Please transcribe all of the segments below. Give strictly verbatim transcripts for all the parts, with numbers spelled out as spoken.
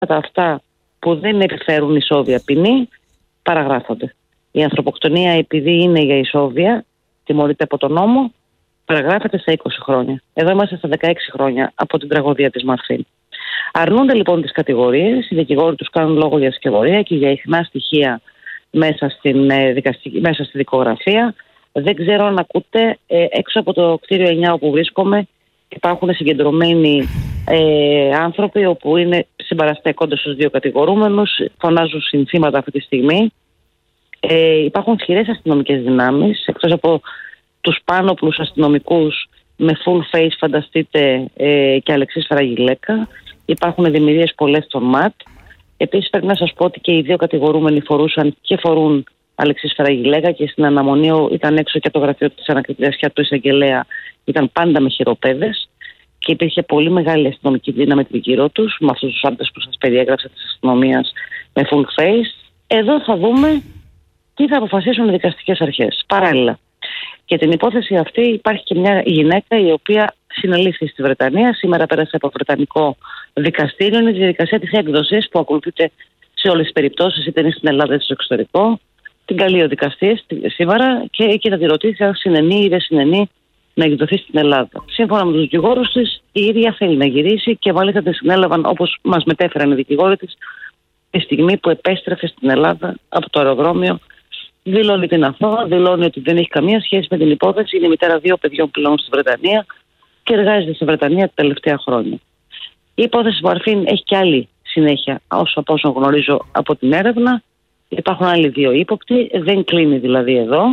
αυτά που δεν επιφέρουν ισόβια ποινή παραγράφονται. Η ανθρωποκτονία, επειδή είναι για ισόβια, τιμωρείται από τον νόμο, παραγράφεται στα είκοσι χρόνια. Εδώ είμαστε στα δεκαέξι χρόνια από την τραγωδία της Μαρφίν. Αρνούνται λοιπόν τις κατηγορίες, οι δικηγόροι τους κάνουν λόγο για σκευωρία και για ιχνά στοιχεία μέσα, στην, ε, δικαστική, μέσα στη δικογραφία. Δεν ξέρω αν ακούτε, ε, έξω από το κτίριο εννιά όπου βρίσκομαι υπάρχουν συγκεντρωμένοι ε, άνθρωποι όπου είναι συμπαραστέκονται στους δύο κατηγορούμενους, φωνάζουν συνθήματα αυτή τη στιγμή. Ε, υπάρχουν ισχυρές αστυνομικές δυνάμεις, εκτός από τους πάνωπλους αστυνομικούς με full face, φανταστείτε, ε, και Αλεξής Φαραγγιλέκα. Υπάρχουν δημιουργίες πολλές στον ΜΑΤ. Επίσης πρέπει να σας πω ότι και οι δύο κατηγορούμενοι φορούσαν και φορούν Αλεξής Φαραγγιλέκα και στην αναμονή ήταν έξω και το γραφείο της ανακριτήριας του εισαγγελέα, ήταν πάντα με χειροπέδες και υπήρχε πολύ μεγάλη αστυνομική δύναμη τριγύρω τους, με αυτούς τους άντρες που σας περιέγραψα της αστυνομίας με full face. Εδώ θα δούμε τι θα αποφασίσουν οι δικαστικές αρχές. Παράλληλα, και την υπόθεση αυτή υπάρχει και μια γυναίκα η οποία συνελήφθη στη Βρετανία. Σήμερα πέρασε από βρετανικό δικαστήριο. Είναι η διαδικασία της έκδοσης που ακολουθείται σε όλες τις περιπτώσεις, είτε είναι στην Ελλάδα είτε στο εξωτερικό. Την καλεί ο δικαστής σήμερα και εκεί θα τη ρωτήσει αν συνενεί ή δεν συνενεί να εκδοθεί στην Ελλάδα. Σύμφωνα με τους δικηγόρους της, η ίδια θέλει να γυρίσει και μάλιστα τη συνέλαβαν, όπως μας μετέφεραν οι δικηγόροι της, τη στιγμή που επέστρεφε στην Ελλάδα από το αεροδρόμιο. Δηλώνει την αθώα, δηλώνει ότι δεν έχει καμία σχέση με την υπόθεση. Είναι η μητέρα δύο παιδιών πλέον στη Βρετανία και εργάζεται στη Βρετανία τα τελευταία χρόνια. Η υπόθεση Μαρφίν έχει και άλλη συνέχεια, όσο από όσο γνωρίζω από την έρευνα. Υπάρχουν άλλοι δύο ύποπτοι, δεν κλείνει δηλαδή εδώ.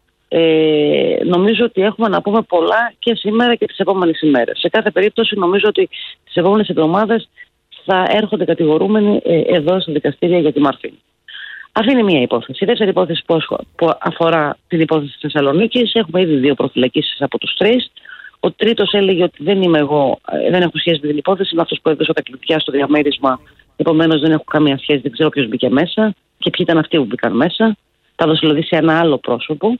Ε, νομίζω ότι έχουμε να πούμε πολλά και σήμερα και τις επόμενες ημέρες. Σε κάθε περίπτωση νομίζω ότι τις επόμενες εβδομάδες θα έρχονται κατηγορούμενοι ε, εδώ στα δικαστήρια για τη Μαρφίν. Αυτή είναι μία υπόθεση. Η δεύτερη υπόθεση που αφορά την υπόθεση της Θεσσαλονίκης, έχουμε ήδη δύο προφυλακίσεις από τους τρεις. Ο τρίτος έλεγε ότι δεν είμαι εγώ, δεν έχω σχέση με την υπόθεση, είμαι αυτός που έδωσε τα κλειδιά στο διαμέρισμα. Επομένως δεν έχω καμία σχέση, δεν ξέρω ποιος μπήκε μέσα και ποιοι ήταν αυτοί που μπήκαν μέσα. Τα έδωσε δηλαδή σε ένα άλλο πρόσωπο.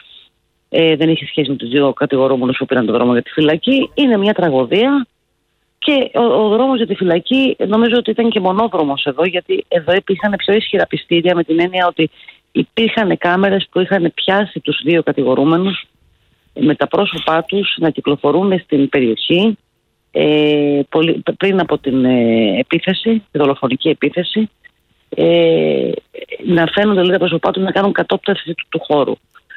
Ε, δεν είχε σχέση με τους δύο κατηγορούμενους που πήραν τον δρόμο για τη φυλακή. Είναι μια τραγωδία. Και ο, ο δρόμος για τη φυλακή νομίζω ότι ήταν και μονόδρομος εδώ, γιατί εδώ υπήρχαν πιο ισχυρά πιστήρια με την έννοια ότι υπήρχαν κάμερες που είχαν πιάσει τους δύο κατηγορούμενους με τα πρόσωπά τους να κυκλοφορούν στην περιοχή ε, πολύ, πριν από την ε, επίθεση, τη δολοφονική επίθεση, ε, να φαίνονται δηλαδή τα πρόσωπά τους να κάνουν κατόπτευση του, του χώρου.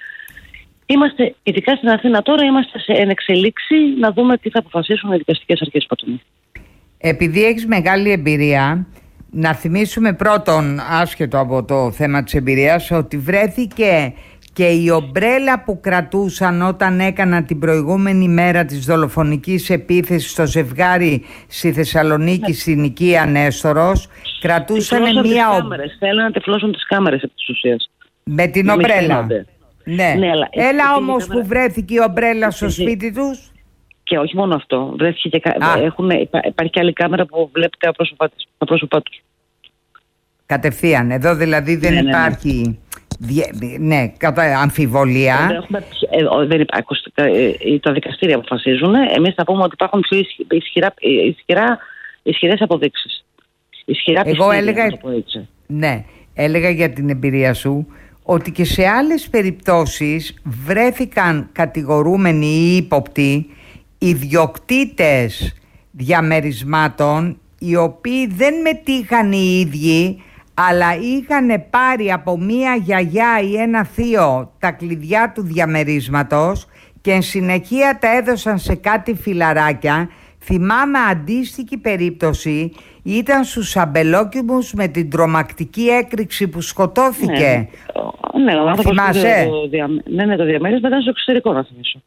Είμαστε, ειδικά στην Αθήνα τώρα, είμαστε σε ενεξελίξη να δούμε τι θα αποφασίσουν οι δικαστικές αρχές πατουνή. Επειδή έχεις μεγάλη εμπειρία, να θυμίσουμε πρώτον, άσχετο από το θέμα της εμπειρίας, ότι βρέθηκε και η ομπρέλα που κρατούσαν όταν έκαναν την προηγούμενη μέρα της δολοφονικής επίθεσης στο ζευγάρι στη Θεσσαλονίκη, στην οικία Νέστορος, κρατούσαν μία ομπρέλα. Θέλουν να τεφλώσουν τις κάμερες επί της ουσίας. Με την ομπρέλα. Ναι. Ναι, αλλά έλα όμως κάμερα... που βρέθηκε η ομπρέλα στο σπίτι τους. Και όχι μόνο αυτό. Βρέθηκε και... Έχουν... Υπάρχει και άλλη κάμερα που βλέπει τα πρόσωπά, της, τα πρόσωπά τους. Κατευθείαν. Εδώ δηλαδή δεν ναι, υπάρχει ναι, ναι. ναι κατά αμφιβολία. Δεν έχουμε... δεν υπάρχει... Τα δικαστήρια αποφασίζουν. Εμείς θα πούμε ότι υπάρχουν πιο ισχυρά, ισχυρά, ισχυρές αποδείξεις. Ισχυρά Εγώ έλεγα... Ναι, έλεγα για την εμπειρία σου ότι και σε άλλες περιπτώσεις βρέθηκαν κατηγορούμενοι ή ύποπτοι ιδιοκτήτες διαμερισμάτων οι οποίοι δεν μετήχαν οι ίδιοι, αλλά είχαν πάρει από μία γιαγιά ή ένα θείο τα κλειδιά του διαμερίσματος και εν συνεχεία τα έδωσαν σε κάτι φιλαράκια. Θυμάμαι αντίστοιχη περίπτωση ήταν στους Αμπελόκημπους με την τρομακτική έκρηξη που σκοτώθηκε. Ναι, ναι, ο άνθρωπος το, δια... ναι, ναι, το διαμέρισμα ήταν στο εξωτερικό, να θυμίσω.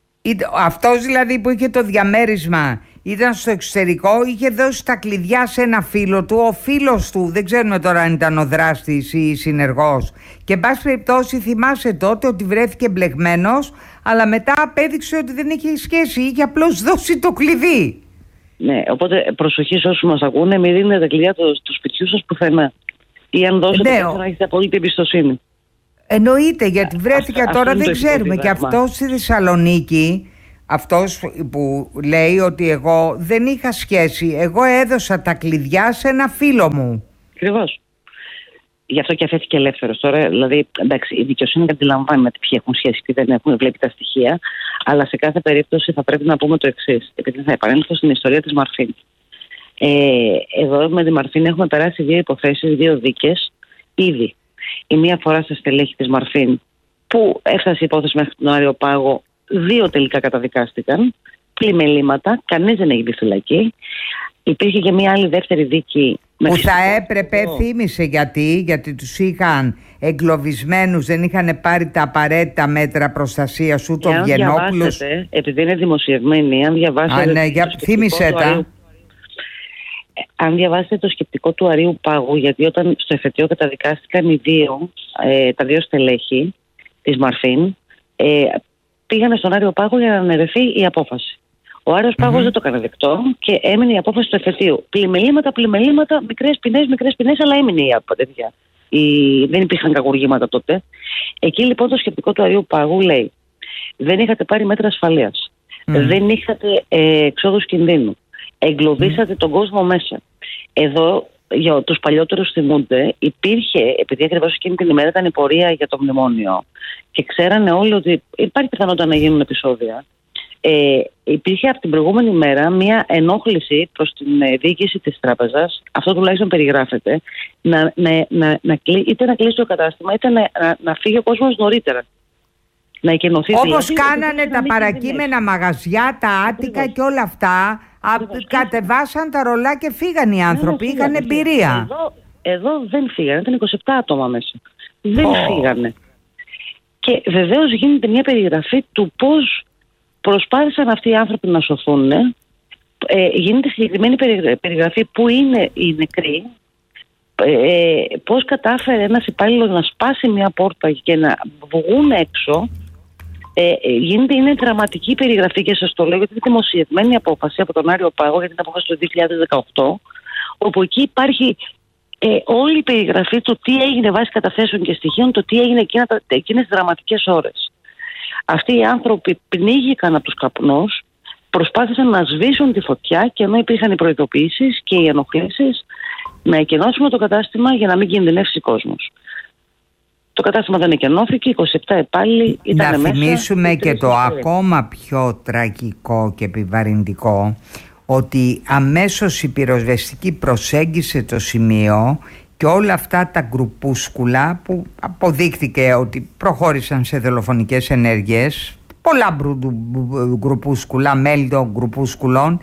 Αυτός δηλαδή που είχε το διαμέρισμα ήταν στο εξωτερικό, είχε δώσει τα κλειδιά σε ένα φίλο του. Ο φίλος του, δεν ξέρουμε τώρα αν ήταν ο δράστης ή συνεργός. Και εν πάση περιπτώσει θυμάσαι τότε ότι βρέθηκε μπλεγμένος, αλλά μετά απέδειξε ότι δεν είχε σχέση, είχε απλώς δώσει το κλειδί. Ναι, οπότε προσοχή σε όσους μας ακούνε, μην δίνετε τα κλειδιά του, του σπιτιού σας πουθενά. Ή αν δώσετε, ναι, να έχετε απόλυτη εμπιστοσύνη. Εννοείται, γιατί βρέθηκε α, τώρα, δεν ξέρουμε. Και αυτό στη Θεσσαλονίκη αυτός που λέει ότι εγώ δεν είχα σχέση, εγώ έδωσα τα κλειδιά σε ένα φίλο μου. Ακριβώς. Γι' αυτό και αφέθηκε ελεύθερος τώρα. Δηλαδή, εντάξει, η δικαιοσύνη αντιλαμβάνεται ποιοι έχουν σχέση, ποιοι δεν έχουν, βλέπει τα στοιχεία. Αλλά σε κάθε περίπτωση θα πρέπει να πούμε το εξής, επειδή θα επανέλθω στην ιστορία της Μαρφίν. Ε, εδώ με τη Μαρφίν έχουμε περάσει δύο υποθέσεις, δύο δίκες ήδη. Η μία φορά στα στελέχη της Μαρφίν, που έφτασε η υπόθεση μέχρι τον Αριοπάγο, δύο τελικά καταδικάστηκαν. Πλημελήματα, κανείς δεν έγινε φυλακή. Υπήρχε και μια άλλη δεύτερη δίκη. Που θα έπρεπε, το... θύμισε γιατί, γιατί τους είχαν εγκλωβισμένους, δεν είχαν πάρει τα απαραίτητα μέτρα προστασίας ούτε ο Βιενόπουλος. Επειδή είναι δημοσιευμένη, αν διαβάσετε. Α, ναι, για... θύμισε τα. Αρίου... Αν διαβάσετε το σκεπτικό του Αρείου Πάγου, γιατί όταν στο εφετείο καταδικάστηκαν οι δύο, ε, τα δύο στελέχη της Μαρφίν, ε, πήγανε στον Άριο Πάγο για να αναιρεθεί η απόφαση. Ο Άριος Πάγος mm-hmm. δεν το έκανε δεκτό και έμεινε η απόφαση του εφετείου. Πλημελήματα, πλημελήματα, μικρές ποινές, μικρές ποινές, αλλά έμεινε η απόφαση. Η... Δεν υπήρχαν κακουργήματα τότε. Εκεί λοιπόν το σκεπτικό του Αρείου Πάγου λέει: δεν είχατε πάρει μέτρα ασφαλείας. Mm. Δεν είχατε ε, εξόδους κινδύνου. Εγκλωβίσατε mm. τον κόσμο μέσα. Εδώ, για τους παλιότερους θυμούνται, υπήρχε, επειδή ακριβώς εκείνη την ημέρα ήταν η πορεία για το μνημόνιο και ξέρανε όλοι ότι υπάρχει πιθανότητα να γίνουν επεισόδια. Ε, υπήρχε από την προηγούμενη μέρα μια ενόχληση προς την ε, διοίκηση της τράπεζας, αυτό τουλάχιστον περιγράφεται, να, να, να, να, είτε να κλείσει το κατάστημα είτε να, να, να φύγει ο κόσμος νωρίτερα. Να εκενωθεί. Όπως δηλαδή, κάνανε τα παρακείμενα μαγαζιά, τα άτικα Ακριβώς. Και όλα αυτά, Ακριβώς. κατεβάσαν τα ρολά και φύγαν οι άνθρωποι, είχαν εμπειρία. Εδώ, εδώ δεν φύγανε, ήταν είκοσι επτά άτομα μέσα. Δεν oh. φύγανε. Και βεβαίως γίνεται μια περιγραφή του πώς προσπάθησαν αυτοί οι άνθρωποι να σωθούν. Ε, γίνεται συγκεκριμένη περιγραφή που είναι οι νεκροί. Ε, πώς κατάφερε ένας υπάλληλος να σπάσει μια πόρτα και να βγουν έξω. Ε, γίνεται, είναι δραματική περιγραφή και σας το λέω γιατί είναι δημοσιευμένη απόφαση από τον Άριο Πάγο για την απόφαση του δύο χιλιάδες δεκαοκτώ, όπου εκεί υπάρχει ε, όλη η περιγραφή του τι έγινε βάσει καταθέσεων και στοιχείων, το τι έγινε εκείνα, εκείνες τις δραματικές ώρες. Αυτοί οι άνθρωποι πνίγηκαν από τους καπνούς, προσπάθησαν να σβήσουν τη φωτιά και ενώ υπήρχαν οι προειδοποιήσεις και οι ενοχλήσεις, να εκενώσουμε το κατάστημα για να μην κινδυνεύσει ο κόσμος. Το κατάστημα δεν εκενώθηκε, είκοσι επτά υπάλληλοι ήταν μέσα. Να θυμίσουμε και το ακόμα πιο τραγικό και επιβαρυντικό, ότι αμέσως η πυροσβεστική προσέγγισε το σημείο και όλα αυτά τα γκρουπούσκουλα που αποδείχθηκε ότι προχώρησαν σε δολοφονικές ενέργειες, πολλά γκρουπούσκουλα, μέλη των γκρουπούσκουλων,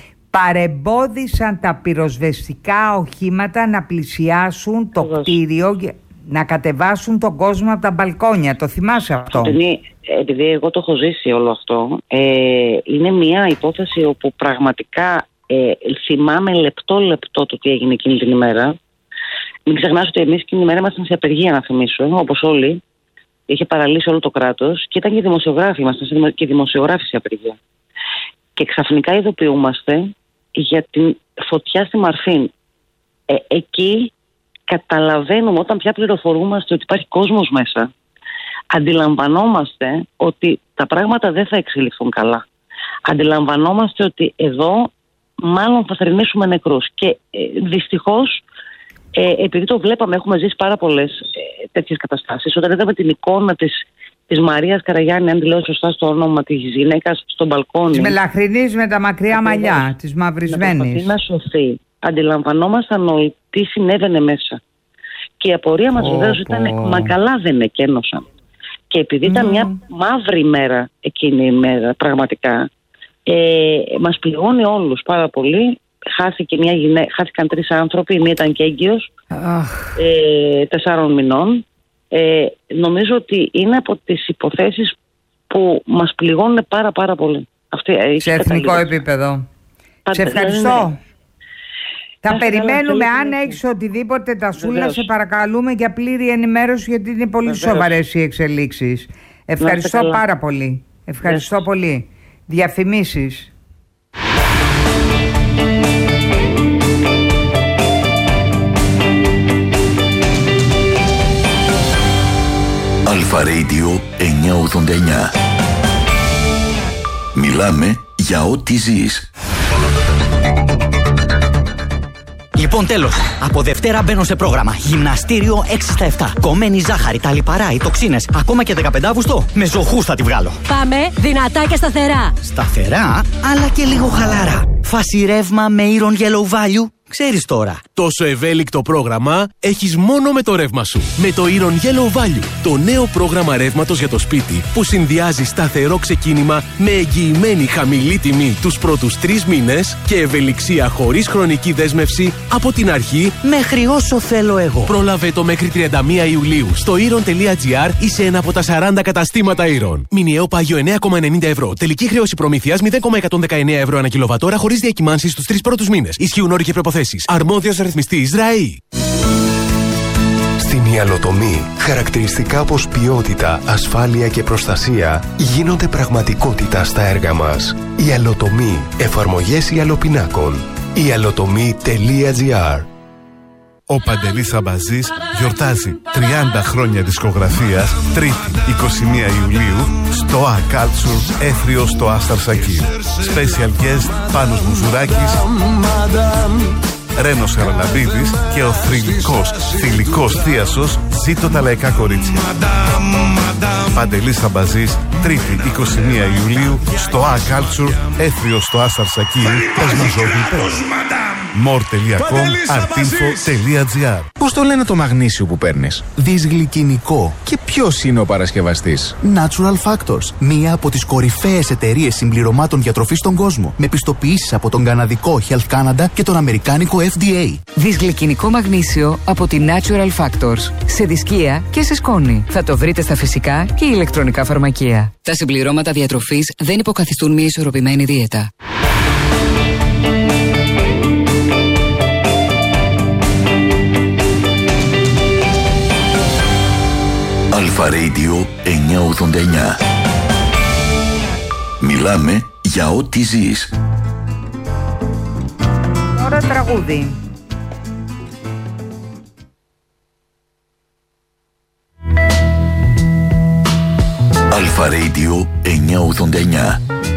παρεμπόδισαν τα πυροσβεστικά οχήματα να πλησιάσουν το Βεβαίως. κτίριο, να κατεβάσουν τον κόσμο από τα μπαλκόνια. Το θυμάσαι αυτό? Επειδή, επειδή εγώ το έχω ζήσει όλο αυτό, ε, είναι μια υπόθεση όπου πραγματικά ε, θυμάμαι λεπτό λεπτό το τι έγινε εκείνη την ημέρα. Μην ξεχνάς ότι εμείς εκείνη την ημέρα ήμασταν σε απεργία, να θυμίσω, όπως όλοι. Είχε παραλύσει όλο το κράτος και ήταν και δημοσιογράφοι, ήμασταν και δημοσιογράφοι σε απεργία. Και ξαφνικά ειδοποιούμαστε για την φωτιά στη Μαρφίν. Ε, εκεί καταλαβαίνουμε, όταν πια πληροφορούμαστε ότι υπάρχει κόσμος μέσα, αντιλαμβανόμαστε ότι τα πράγματα δεν θα εξελιχθούν καλά. Αντιλαμβανόμαστε ότι εδώ μάλλον θα θρηνήσουμε νεκρούς. Και ε, δυστυχώς, ε, επειδή το βλέπαμε, έχουμε ζήσει πάρα πολλές ε, τέτοιες καταστάσεις. Όταν είδαμε την εικόνα της, της Μαρίας Καραγιάννη, αν τη λέω σωστά στο όνομα, της γυναίκας στο μπαλκόνι. Της μελαχρινής με τα μακριά μαλλιά, της μαυρισμένης. Να σωθεί. Αντιλαμβανόμασταν όλοι τι συνέβαινε μέσα. Και η απορία μας βεβαίως ήταν, μα καλά δεν εκένωσαν. Και επειδή mm. ήταν μια μαύρη μέρα εκείνη η μέρα, πραγματικά, ε, μας πληγώνει όλους πάρα πολύ. Χάθηκε μια γυναί... Χάθηκαν τρεις άνθρωποι, η μία ήταν και έγκυος, oh. ε, τεσσάρων μηνών. Ε, νομίζω ότι είναι από τις υποθέσεις που μας πληγώνουν πάρα πάρα πολύ. Αυτή, σε εθνικό επίπεδο. Πάντα, σε ευχαριστώ. Ναι. Θα Άχι, περιμένουμε καλά, αν έχεις οτιδήποτε τα σούλα, σε παρακαλούμε για πλήρη ενημέρωση, γιατί είναι πολύ Βεβαίως. σοβαρές οι εξελίξεις. Ευχαριστώ πάρα πολύ. Ευχαριστώ Βεβαίως. πολύ. Διαφημίσεις. Αλφα Radio εννιακόσια ογδόντα εννιά. Μιλάμε για ό,τι ζεις. Λοιπόν, τέλος. Από Δευτέρα μπαίνω σε πρόγραμμα. Γυμναστήριο έξι στα επτά. Κομμένη ζάχαρη, τα λιπαρά, οι τοξίνες. Ακόμα και δεκαπέντε Αυγούστου με ζωχούς θα τη βγάλω. Πάμε δυνατά και σταθερά. Σταθερά, αλλά και λίγο χαλαρά. Φάση ρεύμα με Iron Yellow Value. Ξέρεις τώρα. Τόσο ευέλικτο πρόγραμμα έχεις μόνο με το ρεύμα σου. Με το Iron Yellow Value, το νέο πρόγραμμα ρεύματος για το σπίτι που συνδυάζει σταθερό ξεκίνημα με εγγυημένη χαμηλή τιμή τους πρώτους τρεις μήνες και ευελιξία χωρίς χρονική δέσμευση από την αρχή μέχρι όσο θέλω εγώ. Πρόλαβε το μέχρι τριάντα μία Ιουλίου στο iron τελεία gr ή σε ένα από τα σαράντα καταστήματα Iron. Μηνιαίο πάγιο εννέα κόμμα ενενήντα ευρώ. Τελική χρέωση προμήθειας μηδέν κόμμα εκατόν δεκαεννέα ευρώ ανά κιλοβατόρα χωρίς διακυμάνσεις στους τρεις πρώτους μήνες. Ισχύουν όροι και προποθέσεις. Αρμόδιος ρυθμιστής ΡΑΗ. Στην Ιαλοτομή, χαρακτηριστικά όπως ποιότητα, ασφάλεια και προστασία γίνονται πραγματικότητα στα έργα μας. Ιαλοτομή. Εφαρμογές ιαλοπινάκων. ιαλοτομή τελεία gr. Ο Παντελής Αμπαζής γιορτάζει τριάντα χρόνια δισκογραφίας, Τρίτη είκοσι μία Ιουλίου στο A Culture Έθριο στο Άσταρ Σακί. Special guest Πάνος Μουζουράκης, Ρένος Χαραλαμπίδης και ο θρυλικός, θηλυκός θίασος Ζήτω τα λαϊκά κορίτσια. Παντελής Αμπαζής, Τρίτη είκοσι μία Ιουλίου στο A Culture Έθριο στο Άσταρ Σακί. μορ τελεία κομ, αρτίνφο τελεία gr. Πώς το λένε το μαγνήσιο που παίρνεις? Δυσγλυκινικό. Και ποιος είναι ο παρασκευαστής? Natural Factors, μία από τις κορυφαίες εταιρείες συμπληρωμάτων διατροφής στον κόσμο, με πιστοποιήσεις από τον καναδικό Health Canada και τον αμερικάνικο εφ ντι έι. Δυσγλυκινικό μαγνήσιο από τη Natural Factors. Σε δισκία και σε σκόνη. Θα το βρείτε στα φυσικά και ηλεκτρονικά φαρμακεία. Τα συμπληρώματα διατροφής δεν υποκαθιστούν μια ισορροπημένη δίαιτα. Αλφα Radio εννιακόσια ογδόντα εννιά. Μιλάμε για ό,τι ζεις. Τώρα τραγούδι. Αλφα Radio εννιακόσια ογδόντα εννιά.